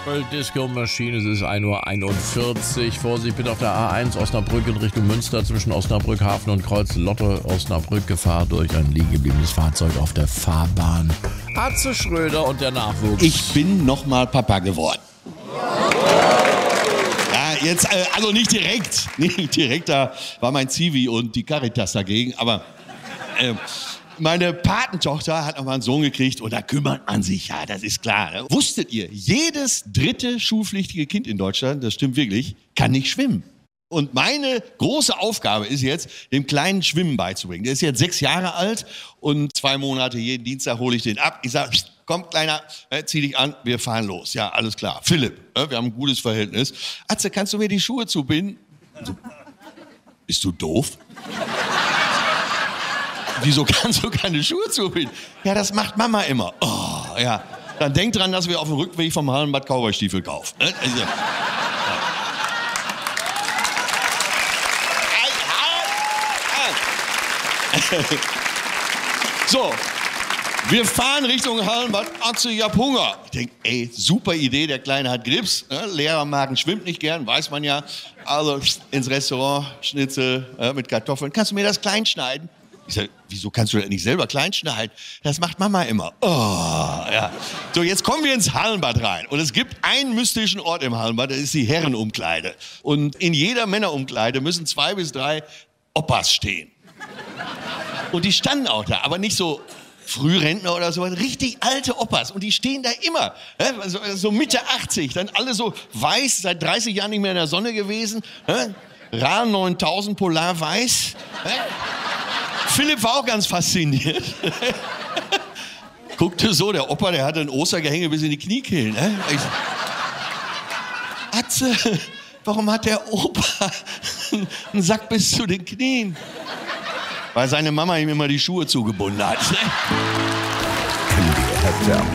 Disco-Maschine, es ist 1:41 Uhr. Vorsicht bitte auf der A1 Osnabrück in Richtung Münster zwischen Osnabrück Hafen und Kreuz-Lotte. Osnabrück, Gefahr durch ein liegen gebliebenes Fahrzeug auf der Fahrbahn. Atze Schröder und der Nachwuchs. Ich bin nochmal Papa geworden. Ja, jetzt, also nicht direkt. Nicht direkt, da war mein Zivi und die Caritas dagegen, aber meine Patentochter hat noch mal einen Sohn gekriegt und da kümmert man sich, ja, das ist klar. Ne? Wusstet ihr, jedes dritte schulpflichtige Kind in Deutschland, das stimmt wirklich, kann nicht schwimmen. Und meine große Aufgabe ist jetzt, dem Kleinen Schwimmen beizubringen. Der ist jetzt 6 Jahre alt und 2 Monate, jeden Dienstag hole ich den ab. Ich sage, komm, Kleiner, zieh dich an, wir fahren los. Ja, alles klar. Philipp, wir haben ein gutes Verhältnis. Atze, kannst du mir die Schuhe zubinden? So, bist du doof? Wieso kannst du keine Schuhe zubinden? Ja, das macht Mama immer. Oh, ja. Dann denk dran, dass wir auf dem Rückweg vom Hallenbad Cowboystiefel kaufen. Also, so, wir fahren Richtung Hallenbad. Atze, ich hab Hunger. Ich denke, ey, super Idee, der Kleine hat Grips. Lehrermagen schwimmt nicht gern, weiß man ja. Also ins Restaurant, Schnitzel mit Kartoffeln. Kannst du mir das klein schneiden? Ich sag, wieso kannst du das nicht selber klein schneiden? Das macht Mama immer. Oh, ja. So, jetzt kommen wir ins Hallenbad rein. Und es gibt einen mystischen Ort im Hallenbad, das ist die Herrenumkleide. Und in jeder Männerumkleide müssen 2 bis 3 Opas stehen. Und die standen auch da, aber nicht so Frührentner oder so, richtig alte Opas. Und die stehen da immer, so Mitte 80, dann alle so weiß, seit 30 Jahren nicht mehr in der Sonne gewesen. RAL 9000 Polar weiß. Philipp war auch ganz fasziniert. Guckte so, der Opa, der hatte ein Ostergehänge bis in die Kniekehlen. Atze, warum hat der Opa einen Sack bis zu den Knien? Weil seine Mama ihm immer die Schuhe zugebunden hat.